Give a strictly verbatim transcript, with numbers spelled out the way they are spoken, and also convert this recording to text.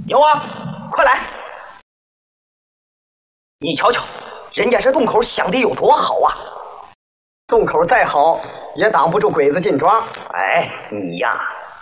有啊，快来！你瞧瞧，人家这洞口想的有多好啊！洞口再好，也挡不住鬼子进庄。哎，你呀，